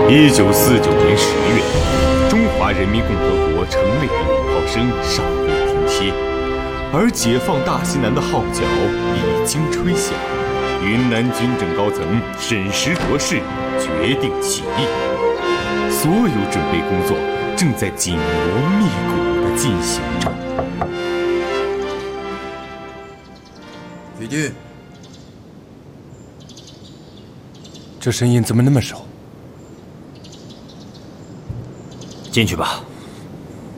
1949年10月，中华人民共和国成立的礼炮声尚未停歇，而解放大西南的号角已经吹响。云南军政高层审时度势，决定起义。所有准备工作正在紧锣密鼓地进行着。 许军， 这声音怎么那么熟？ 进去吧。